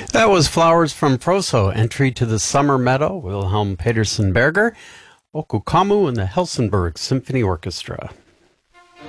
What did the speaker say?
That was Flowers from Froso, entry to the Summer Meadow, Wilhelm Petersen Berger, Okukamu and the Helsingborg Symphony Orchestra.